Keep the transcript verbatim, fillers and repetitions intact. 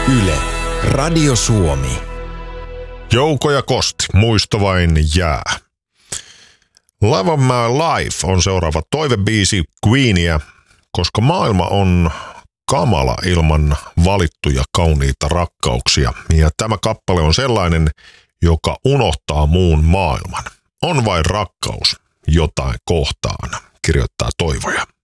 Yle, Radio Suomi. Jouko ja Kosti, muisto vain jää. Love of My Life on seuraava toivebiisi Queenia, koska maailma on kamala ilman valittuja kauniita rakkauksia. Ja tämä kappale on sellainen, joka unohtaa muun maailman. On vain rakkaus jotain kohtaan, kirjoittaa Toivoja.